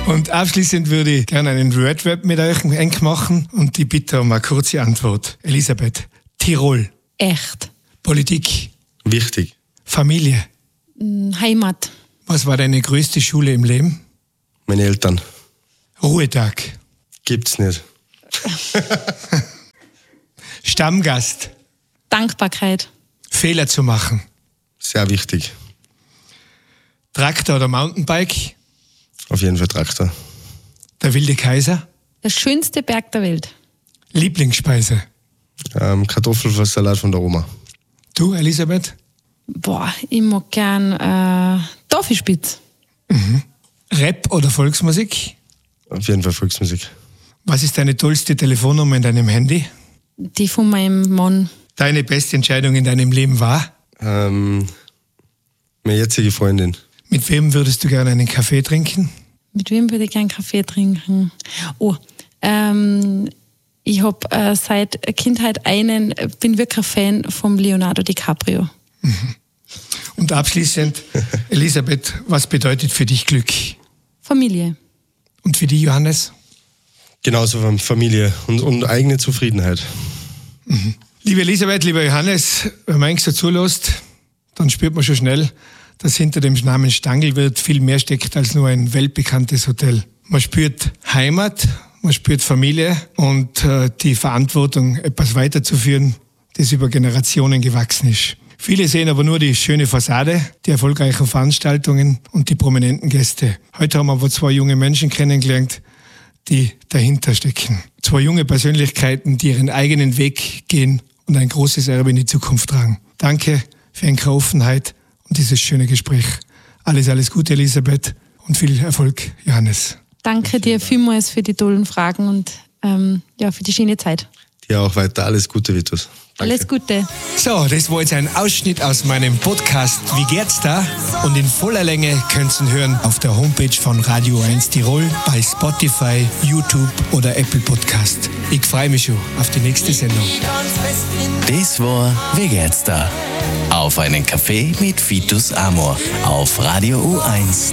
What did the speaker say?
Und abschließend würde ich gerne einen Word-Rap mit euch eng machen und die bitte um eine kurze Antwort. Elisabeth, Tirol. Echt. Politik. Wichtig. Familie. Heimat. Was war deine größte Schule im Leben? Meine Eltern. Ruhetag. Gibt's nicht. Stammgast. Dankbarkeit. Fehler zu machen. Sehr wichtig. Traktor oder Mountainbike? Auf jeden Fall Traktor. Der wilde Kaiser? Der schönste Berg der Welt. Lieblingsspeise? Kartoffelsalat von der Oma. Du, Elisabeth? Ich mag gern Tafelspitz. Rap oder Volksmusik? Auf jeden Fall Volksmusik. Was ist deine tollste Telefonnummer in deinem Handy? Die von meinem Mann. Deine beste Entscheidung in deinem Leben war? Meine jetzige Freundin. Mit wem würdest du gerne einen Kaffee trinken? Mit wem würde ich gern Kaffee trinken? Ich habe seit Kindheit bin wirklich ein Fan von Leonardo DiCaprio. Und abschließend, Elisabeth, was bedeutet für dich Glück? Familie. Und für dich, Johannes? Genauso Familie und eigene Zufriedenheit. Liebe Elisabeth, lieber Johannes, wenn man eigentlich so zulässt, dann spürt man schon schnell, dass hinter dem Namen Stangelwirt viel mehr steckt als nur ein weltbekanntes Hotel. Man spürt Heimat, man spürt Familie und die Verantwortung, etwas weiterzuführen, das über Generationen gewachsen ist. Viele sehen aber nur die schöne Fassade, die erfolgreichen Veranstaltungen und die prominenten Gäste. Heute haben wir aber 2 junge Menschen kennengelernt, die dahinter stecken. 2 junge Persönlichkeiten, die ihren eigenen Weg gehen und ein großes Erbe in die Zukunft tragen. Danke für eure Offenheit und dieses schöne Gespräch. Alles Gute, Elisabeth, und viel Erfolg, Johannes. Danke dir vielmals für die tollen Fragen und für die schöne Zeit. Dir auch weiter. Alles Gute, Vitus. Danke. Alles Gute. So, das war jetzt ein Ausschnitt aus meinem Podcast Wie geht's da? Und in voller Länge könnt ihr ihn hören auf der Homepage von Radio 1 Tirol, bei Spotify, YouTube oder Apple Podcast. Ich freue mich schon auf die nächste Sendung. Das war Wie geht's da? Auf einen Kaffee mit Vitus Amor auf Radio U1